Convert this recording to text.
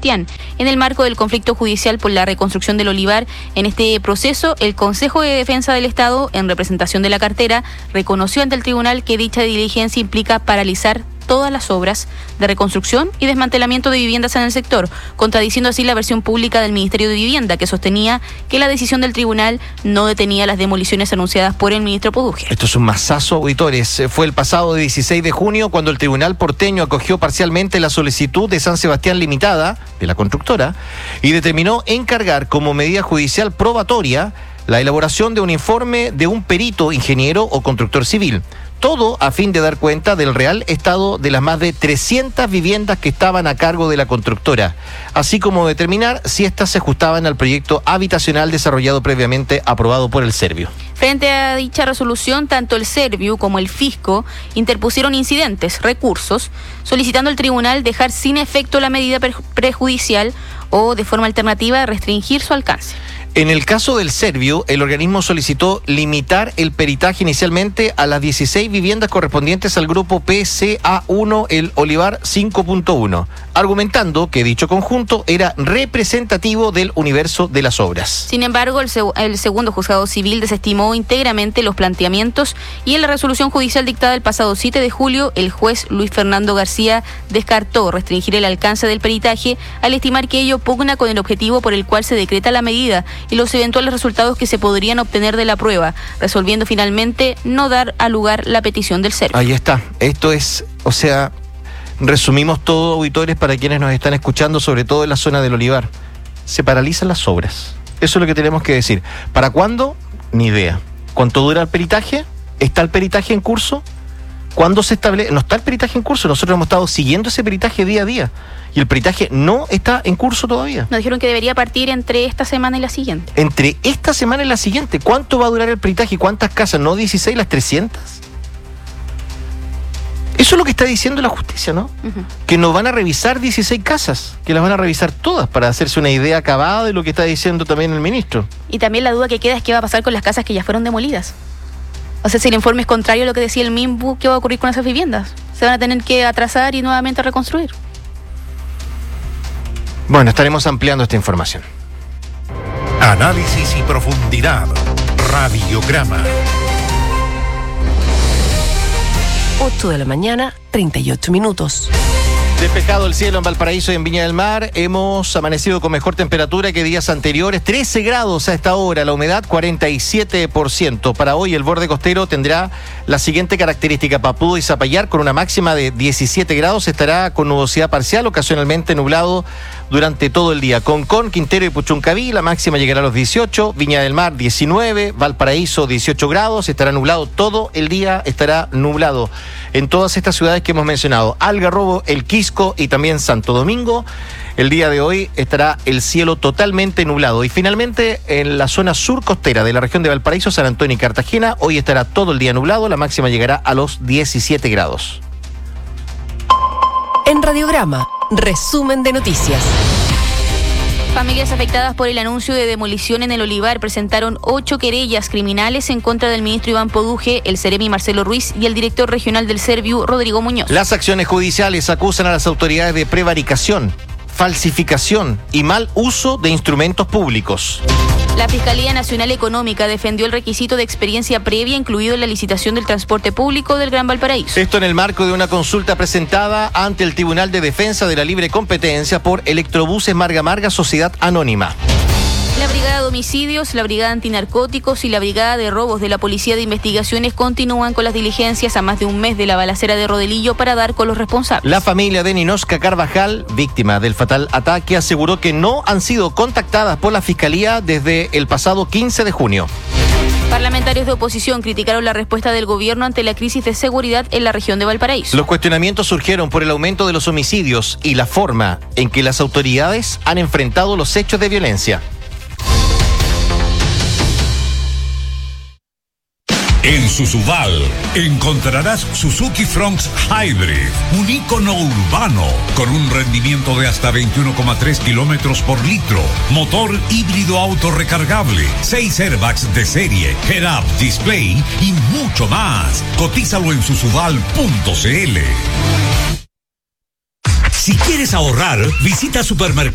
Sebastián. En el marco del conflicto judicial por la reconstrucción del olivar, en este proceso, el Consejo de Defensa del Estado, en representación de la cartera, reconoció ante el tribunal que dicha diligencia implica paralizar todas las obras de reconstrucción y desmantelamiento de viviendas en el sector, contradiciendo así la versión pública del Ministerio de Vivienda, que sostenía que la decisión del tribunal no detenía las demoliciones anunciadas por el ministro Poduje. Esto es un masazo, auditores. Fue el pasado 16 de junio cuando el tribunal porteño acogió parcialmente la solicitud de San Sebastián Limitada, de la constructora, y determinó encargar como medida judicial probatoria la elaboración de un informe de un perito, ingeniero o constructor civil. Todo a fin de dar cuenta del real estado de las más de 300 viviendas que estaban a cargo de la constructora, así como determinar si éstas se ajustaban al proyecto habitacional desarrollado previamente aprobado por el Serviu. Frente a dicha resolución, tanto el Serviu como el Fisco interpusieron recursos, solicitando al tribunal dejar sin efecto la medida prejudicial o, de forma alternativa, restringir su alcance. En el caso del Serviu, el organismo solicitó limitar el peritaje inicialmente a las 16 viviendas correspondientes al grupo PCA1, el Olivar 5.1, argumentando que dicho conjunto era representativo del universo de las obras. Sin embargo, el segundo juzgado civil desestimó íntegramente los planteamientos y en la resolución judicial dictada el pasado 7 de julio, el juez Luis Fernando García descartó restringir el alcance del peritaje al estimar que ello pugna con el objetivo por el cual se decreta la medida y los eventuales resultados que se podrían obtener de la prueba, resolviendo finalmente no dar a lugar la petición del Serviu. Ahí está. Esto es, resumimos todo, auditores, para quienes nos están escuchando, sobre todo en la zona del Olivar. Se paralizan las obras. Eso es lo que tenemos que decir. ¿Para cuándo? Ni idea. ¿Cuánto dura el peritaje? ¿Está el peritaje en curso? ¿Cuándo se establece? No está el peritaje en curso. Nosotros hemos estado siguiendo ese peritaje día a día. Y el peritaje no está en curso todavía. Nos dijeron que debería partir entre esta semana y la siguiente. Entre esta semana y la siguiente. ¿Cuánto va a durar el peritaje? ¿Cuántas casas? ¿No 16, las 300? Eso es lo que está diciendo la justicia, ¿no? Uh-huh. Que no van a revisar 16 casas, que las van a revisar todas para hacerse una idea acabada de lo que está diciendo también el ministro. Y también la duda que queda es qué va a pasar con las casas que ya fueron demolidas. O sea, si el informe es contrario a lo que decía el MIMBU, ¿qué va a ocurrir con esas viviendas? Se van a tener que atrasar y nuevamente reconstruir. Bueno, estaremos ampliando esta información. Análisis y profundidad. Radiograma. 8 de la mañana, 38 minutos. Despejado el cielo en Valparaíso y en Viña del Mar. Hemos amanecido con mejor temperatura que días anteriores. 13 grados a esta hora, la humedad 47%. Para hoy el borde costero tendrá la siguiente característica: Papudo y Zapallar, con una máxima de 17 grados. Estará con nubosidad parcial, ocasionalmente nublado durante todo el día. Concón, Quintero y Puchuncaví, la máxima llegará a los 18. Viña del Mar 19, Valparaíso 18 grados. Estará nublado todo el día, estará nublado en todas estas ciudades que hemos mencionado: Algarrobo, El Quisco y también Santo Domingo. El día de hoy estará el cielo totalmente nublado. Y finalmente, en la zona sur costera de la región de Valparaíso, San Antonio y Cartagena, hoy estará todo el día nublado. La máxima llegará a los 17 grados. En Radiograma, resumen de noticias. Familias afectadas por el anuncio de demolición en el Olivar presentaron 8 querellas criminales en contra del ministro Iván Poduje, el seremi Marcelo Ruiz y el director regional del Serviu, Rodrigo Muñoz. Las acciones judiciales acusan a las autoridades de prevaricación, falsificación y mal uso de instrumentos públicos. La Fiscalía Nacional Económica defendió el requisito de experiencia previa incluido en la licitación del transporte público del Gran Valparaíso. Esto en el marco de una consulta presentada ante el Tribunal de Defensa de la Libre Competencia por Electrobuses Marga Marga Sociedad Anónima. La Brigada de Homicidios, la Brigada Antinarcóticos y la Brigada de Robos de la Policía de Investigaciones continúan con las diligencias a más de un mes de la balacera de Rodelillo para dar con los responsables. La familia de Ninosca Carvajal, víctima del fatal ataque, aseguró que no han sido contactadas por la Fiscalía desde el pasado 15 de junio. Parlamentarios de oposición criticaron la respuesta del gobierno ante la crisis de seguridad en la región de Valparaíso. Los cuestionamientos surgieron por el aumento de los homicidios y la forma en que las autoridades han enfrentado los hechos de violencia. En Susubal encontrarás Suzuki Fronx Hybrid, un ícono urbano con un rendimiento de hasta 21,3 kilómetros por litro, motor híbrido autorrecargable, 6 airbags de serie, head-up display y mucho más. Cotízalo en susubal.cl. Si quieres ahorrar, visita Supermercado